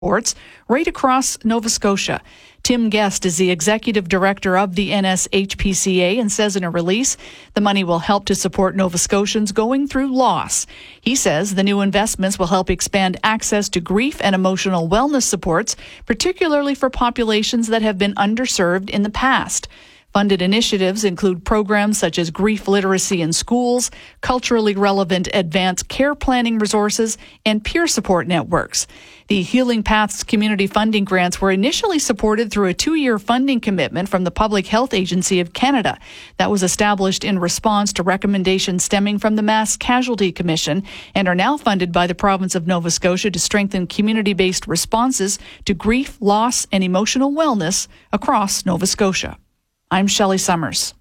sports right across Nova Scotia. Tim Guest is the executive director of the NSHPCA and says in a release, the money will help to support Nova Scotians going through loss. He says the new investments will help expand access to grief and emotional wellness supports, particularly for populations that have been underserved in the past. Funded initiatives include programs such as grief literacy in schools, culturally relevant advanced care planning resources, and peer support networks. The Healing Paths community funding grants were initially supported through a 2-year funding commitment from the Public Health Agency of Canada. That was established in response to recommendations stemming from the Mass Casualty Commission and are now funded by the province of Nova Scotia to strengthen community-based responses to grief, loss, and emotional wellness across Nova Scotia. I'm Shelley Summers.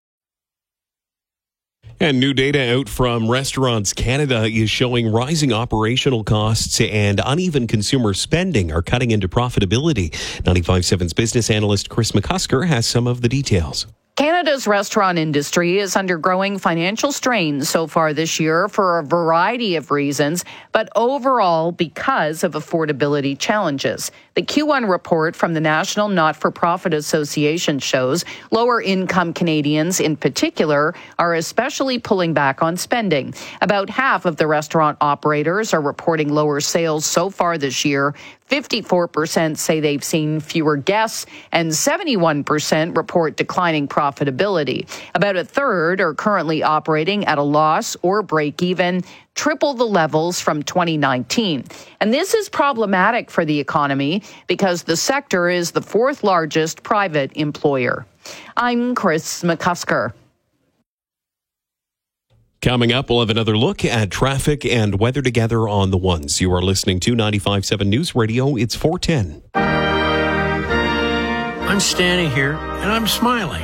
And new data out from Restaurants Canada is showing rising operational costs and uneven consumer spending are cutting into profitability. 95.7's business analyst Chris McCusker has some of the details. Canada's restaurant industry is undergoing financial strain so far this year for a variety of reasons, but overall because of affordability challenges. The Q1 report from the National Not-for-Profit Association shows lower income Canadians in particular are especially pulling back on spending. About half of the restaurant operators are reporting lower sales so far this year. 54% say they've seen fewer guests, and 71% report declining profitability. About a third are currently operating at a loss or break even, triple the levels from 2019. And this is problematic for the economy because the sector is the fourth largest private employer. I'm Chris McCusker. Coming up, we'll have another look at traffic and weather together on the ones. You are listening to 95.7 News Radio. It's 4:10. I'm standing here and I'm smiling.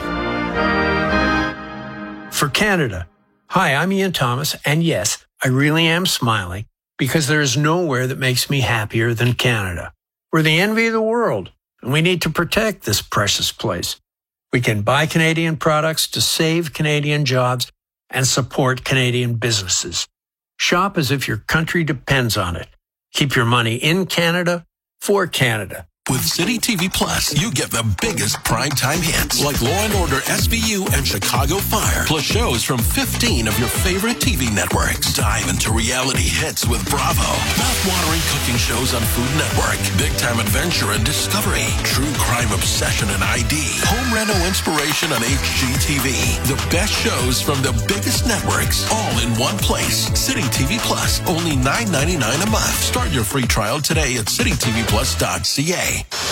For Canada. Hi, I'm Ian Thomas, and yes, I really am smiling because there is nowhere that makes me happier than Canada. We're the envy of the world, and we need to protect this precious place. We can buy Canadian products to save Canadian jobs and support Canadian businesses. Shop as if your country depends on it. Keep your money in Canada for Canada. With City TV Plus, you get the biggest primetime hits like Law & Order SVU and Chicago Fire, plus shows from 15 of your favorite TV networks. Dive into reality hits with Bravo, mouth-watering cooking shows on Food Network, big-time adventure and discovery, true crime obsession and ID, home reno inspiration on HGTV. The best shows from the biggest networks, all in one place. City TV Plus, only $9.99 a month. Start your free trial today at citytvplus.ca.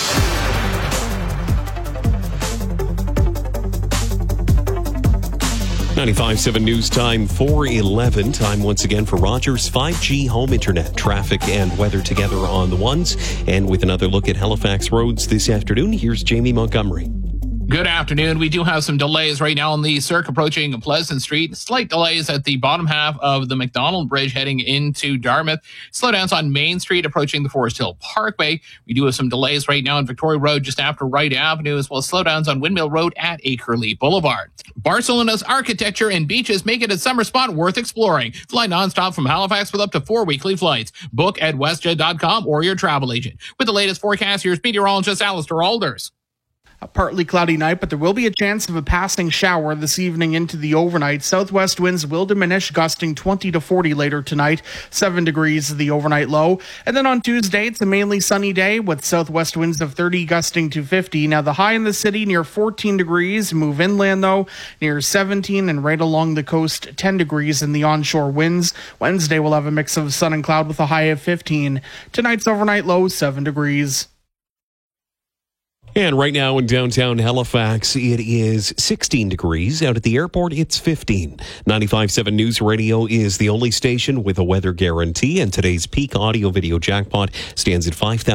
95.7 News Time, 4:11. Time once again for Rogers 5G home internet. Traffic and weather together on the ones. And with another look at Halifax roads this afternoon, here's Jamie Montgomery. Good afternoon. We do have some delays right now on the Cirque approaching Pleasant Street. Slight delays at the bottom half of the McDonald Bridge heading into Dartmouth. Slowdowns on Main Street approaching the Forest Hill Parkway. We do have some delays right now on Victoria Road just after Wright Avenue, as well as slowdowns on Windmill Road at Akerley Boulevard. Barcelona's architecture and beaches make it a summer spot worth exploring. Fly nonstop from Halifax with up to 4 weekly flights. Book at westjet.com or your travel agent. With the latest forecast, here's meteorologist Alistair Alders. A partly cloudy night, but there will be a chance of a passing shower this evening into the overnight. Southwest winds will diminish, gusting 20 to 40 later tonight. 7 degrees is the overnight low. And then on Tuesday, it's a mainly sunny day with southwest winds of 30 gusting to 50. Now the high in the city near 14 degrees. Move inland though near 17, and right along the coast 10 degrees in the onshore winds. Wednesday will have a mix of sun and cloud with a high of 15. Tonight's overnight low 7 degrees. And right now in downtown Halifax, it is 16 degrees. Out at the airport, it's 15. 95.7 News Radio is the only station with a weather guarantee, and today's peak audio-video jackpot stands at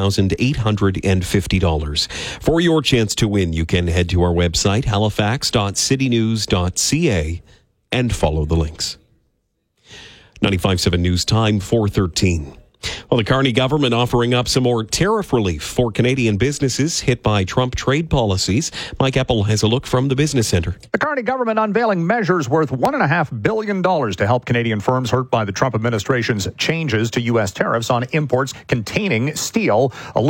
$5,850. For your chance to win, you can head to our website, halifax.citynews.ca, and follow the links. 95.7 News Time, 4:13. Well, the Carney government offering up some more tariff relief for Canadian businesses hit by Trump trade policies. Mike Eppel has a look from the Business Centre. The Carney government unveiling measures worth $1.5 billion to help Canadian firms hurt by the Trump administration's changes to U.S. tariffs on imports containing steel,